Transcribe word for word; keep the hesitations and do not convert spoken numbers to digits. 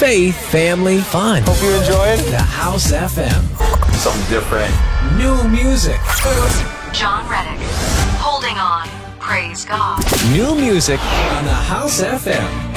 faith, family, fun. Hope you enjoyed The House F M. something different. New music. John Reddick. Holding on. Praise God. New music on the House F M.